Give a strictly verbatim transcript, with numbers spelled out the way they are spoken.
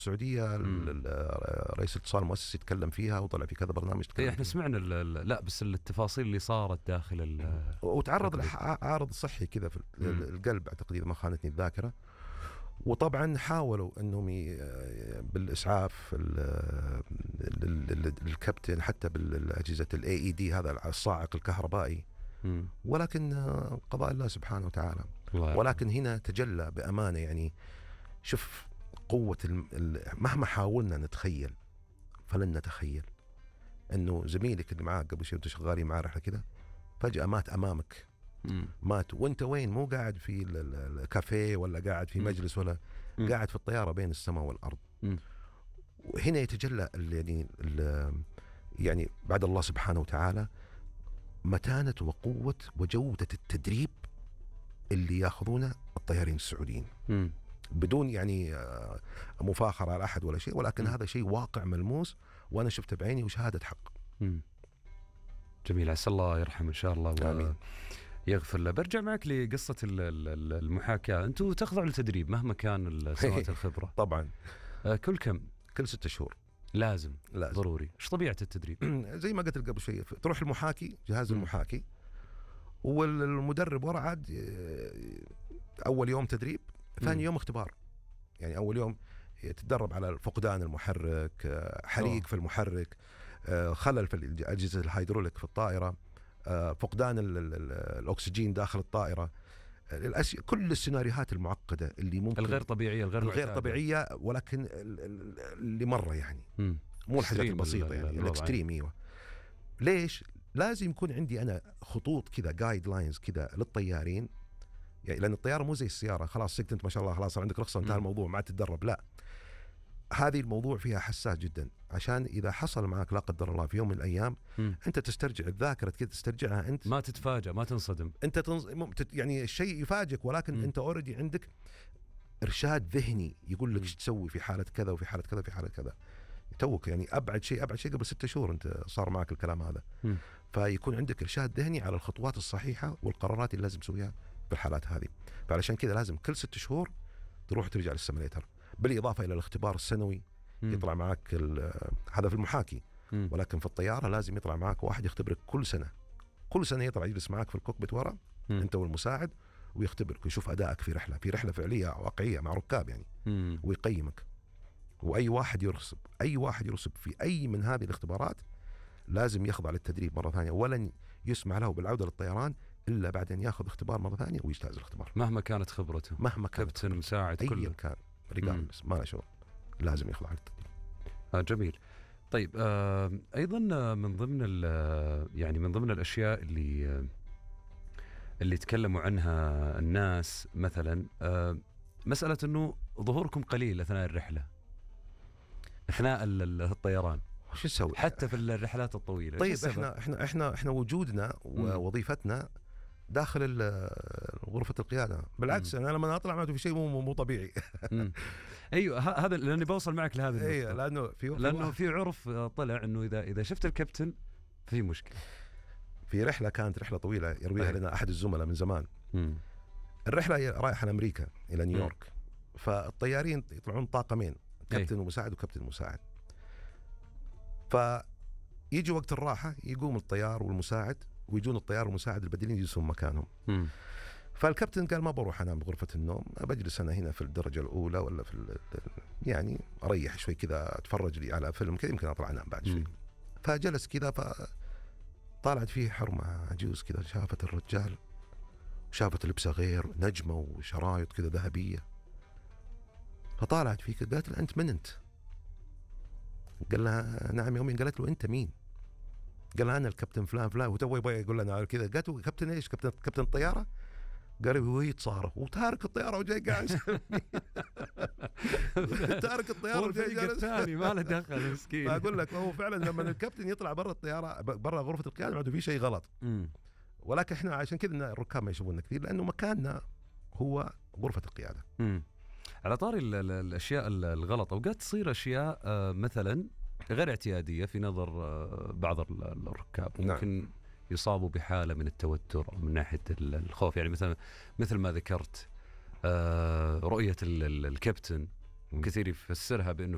السعوديه رئيس الاتصال المؤسسي يتكلم فيها وطلع في كذا برنامج تكلم. احنا سمعنا لا بس التفاصيل اللي صارت داخل وتعرض لعارض صحي كذا في القلب اعتقد اذا ما خانتني الذاكره. وطبعا حاولوا انهم بالاسعاف للكابتن حتى بالاجهزه الاي اي دي هذا الصاعق الكهربائي، ولكن قضاء الله سبحانه وتعالى. ولكن هنا تجلى بامانه، يعني شوف قوه مهما حاولنا نتخيل فلن نتخيل انه زميلك اللي معاك قبل شوي وانتم شغالين معاه رحله كذا فجاه مات امامك. مم. مات وانت وين؟ مو قاعد في الكافيه ولا قاعد في مجلس ولا مم. قاعد في الطياره بين السماء والارض. مم. وهنا يتجلى يعني يعني بعد الله سبحانه وتعالى متانه وقوه وجوده التدريب اللي ياخذونه الطيارين السعوديين. مم. بدون يعني مفاخره على احد ولا شيء، ولكن مم. هذا شيء واقع ملموس وانا شفته بعيني وشهاده حق. مم. جميل، عسى الله يرحم ان شاء الله. آمين. يغفر له. برجع معك لقصة المحاكاة. أنتوا تخضعوا للتدريب مهما كان سنوات الخبرة؟ طبعا. كل كم؟ كل ستة شهور. لازم. لازم ضروري. إيش طبيعة التدريب؟ زي ما قلت قبل شوية، تروح المحاكي جهاز م. المحاكي، والمدرب ورا عاد أول يوم تدريب، ثاني يوم اختبار. يعني أول يوم تتدرب على فقدان المحرك، حريق أوه. في المحرك، خلل في أجهزة الهيدروليك في الطائرة، فقدان الأكسجين داخل الطائرة، كل السيناريوهات المعقدة اللي ممكن الغير طبيعية الغير, الغير طبيعية، ولكن اللي مرة يعني م. مو الحاجات البسيطة يعني الاكستريم. ايوه. ليش؟ لازم يكون عندي أنا خطوط كذا جايد لاينز كذا للطيارين، يعني لأن الطيارة مو زي السيارة خلاص سكت أنت ما شاء الله خلاص عندك رخصة انتهى الموضوع ما تتدرب. لا، هذه الموضوع فيها حساس جدا، عشان إذا حصل معك لا قدر الله في يوم من الأيام م. أنت تسترجع الذاكرة كده تسترجعها أنت، ما تتفاجأ ما تنصدم. أنت تنص... يعني الشيء يفاجئك، ولكن م. أنت أوريدي عندك إرشاد ذهني يقول لك ايش تسوي في حالة كذا وفي حالة كذا في حالة كذا. توك يعني أبعد شيء أبعد شيء قبل ستة شهور أنت صار معك الكلام هذا. م. فيكون عندك إرشاد ذهني على الخطوات الصحيحة والقرارات اللي لازم تسويها في الحالات هذه. فعلشان كذا لازم كل ستة شهور تروح ترجع للسيميليتر، بالإضافة إلى الاختبار السنوي م. يطلع معك هذا في المحاكي. م. ولكن في الطيارة لازم يطلع معك واحد يختبرك كل سنة، كل سنة يطلع يجلس معك في الكوكبيت ورا م. أنت والمساعد ويختبرك ويشوف أدائك في رحلة في رحلة فعلية واقعية مع ركاب يعني م. ويقيمك. وأي واحد يرسب أي واحد يرسب في أي من هذه الاختبارات لازم يخضع للتدريب مرة ثانية، ولن يسمع له بالعودة للطيران إلا بعد أن يأخذ اختبار مرة ثانية ويجتاز الاختبار مهما كانت خبرته، مهما كانت كابتن مساعد كله أي كان ريجاردلس ما له شغل لازم يخضع للتدريب. آه جميل. طيب آه أيضا من ضمن يعني من ضمن الأشياء اللي آه اللي تكلموا عنها الناس مثلا آه مسألة إنه ظهوركم قليل أثناء الرحلة أثناء الطيران. وش نسوي حتى في الرحلات الطويلة؟ طيب احنا احنا احنا احنا وجودنا ووظيفتنا داخل غرفة القيادة. بالعكس انا لما اطلع ما في شيء مو مو طبيعي. ايوه هذا لاني بوصل معك لهذا النقطة. ايوه لانه في لانه في عرف طلع انه اذا اذا شفت الكابتن في مشكلة. في رحلة كانت رحلة طويلة يرويها أيه. لنا احد الزملاء من زمان. مم. الرحلة رايحة لامريكا الى نيويورك. مم. فالطيارين يطلعون طاقمين كابتن أيه. ومساعد وكابتن مساعد. فيجي وقت الراحة يقوم الطيار والمساعد ويجون الطيار والمساعد البديلين يجلسون مكانهم. م. فالكابتن قال ما بروح أنام بغرفة النوم، بجلس أنا هنا في الدرجة الأولى ولا في يعني أريح شوي كذا أتفرج لي على فيلم كذا يمكن أطلع أنام بعد شوي. فجلس كذا فطالعت فيه حرمة عجوز كذا، شافت الرجال شافت لبسه غير نجمة وشرايط كذا ذهبية، فطالعت فيه قالت له أنت من أنت؟ قال لها نعم يومين. قالت له أنت مين؟ قال لها أنا الكابتن فلان فلان. وتو يبغى يقول لنا كذا. قالت له كابتن إيش؟ كابتن كابتن الطيارة؟ قال له وهي تصارخ وتارك الطيارة وجاي قاعد تارك الطيارة وجاي قاعد ثاني ما له دخل مسكين. أقول لك هو فعلا لما الكابتن يطلع برا الطيارة برا غرفة القيادة عنده في شيء غلط. ولكن إحنا عشان كذا الركاب ما يشوفوننا كثير لأنه مكاننا هو غرفة القيادة. م. على طاري الأشياء الغلط أوقات تصير أشياء مثلا غير اعتيادية في نظر بعض الركاب ممكن نعم. يصابوا بحالة من التوتر أو من ناحية الخوف. يعني مثلا مثل ما ذكرت رؤية الكابتن كثير يفسرها بأنه